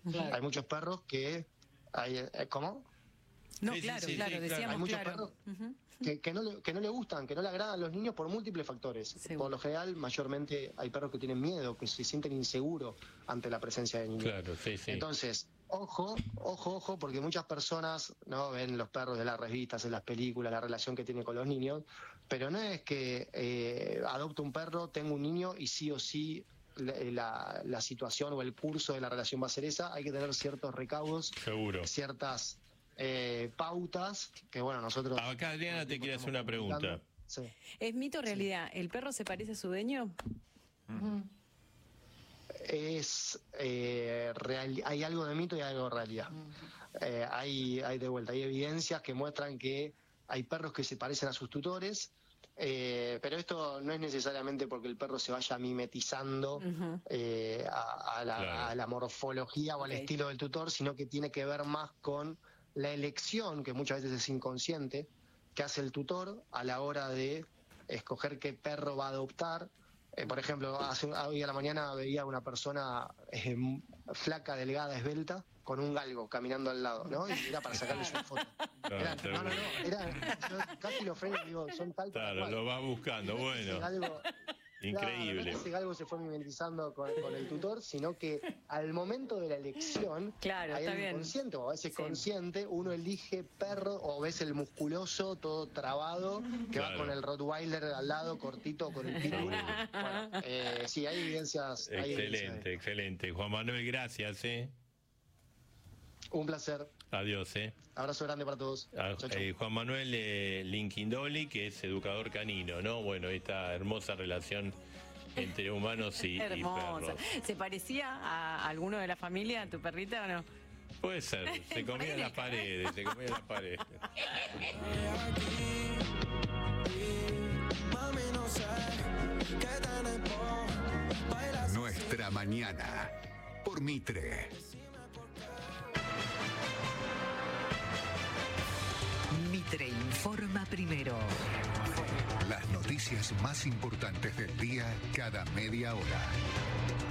Claro. Hay muchos perros que... ¿Cómo? No, Sí, claro, sí, sí, claro, sí, decíamos, Hay muchos claro. perros que no le gustan, que no le agradan a los niños por múltiples factores. Seguro. Por lo general, mayormente hay perros que tienen miedo, que se sienten inseguros ante la presencia de niños. Claro, sí, sí. Entonces, ojo, porque muchas personas no ven los perros de las revistas, en las películas, la relación que tiene con los niños, pero no es que adopto un perro, tengo un niño y sí o sí la situación o el curso de la relación va a ser esa. Hay que tener ciertos recaudos, Seguro. ciertas pautas que, bueno, nosotros... Acá Adriana te quiere hacer una pregunta. Sí. ¿Es mito o realidad? ¿El perro se parece a su dueño? Es hay algo de mito y algo de realidad. Hay de vuelta, hay evidencias que muestran que hay perros que se parecen a sus tutores, pero esto no es necesariamente porque el perro se vaya mimetizando a la morfología o al estilo del tutor, sino que tiene que ver más con la elección, que muchas veces es inconsciente, que hace el tutor a la hora de escoger qué perro va a adoptar. Por ejemplo, hoy a la mañana veía a una persona flaca, delgada, esbelta, con un galgo caminando al lado, ¿no? Y era para sacarle su foto. Yo casi lo freno y digo, son tal. Claro, lo va buscando, bueno. Increíble. Claro, no ese galgo se fue mimetizando con el tutor, sino que al momento de la elección, claro, hay está algo bien. inconsciente, o a veces consciente, uno elige perro, o ves el musculoso, todo trabado, que va con el Rottweiler al lado, cortito, con el pitbull. Bueno, sí, hay evidencias. Excelente, excelente. Juan Manuel, gracias, Un placer. Adiós, Abrazo grande para todos. Chau, chau. Juan Manuel Linkindoli, que es educador canino, ¿no? Bueno, esta hermosa relación entre humanos y Hermosa. perros. ¿Se parecía a alguno de la familia, a tu perrita o no? Puede ser, se comía las paredes, Nuestra mañana por Mitre. Mitre informa primero. Las noticias más importantes del día cada media hora.